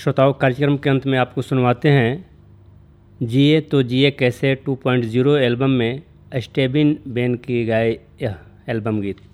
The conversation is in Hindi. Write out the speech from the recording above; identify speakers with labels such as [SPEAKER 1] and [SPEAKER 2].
[SPEAKER 1] श्रोताओं, कार्यक्रम के अंत में आपको सुनवाते हैं जिए तो जिए कैसे 2.0 एल्बम में स्टेबिन बेन की गाए यह एल्बम गीत।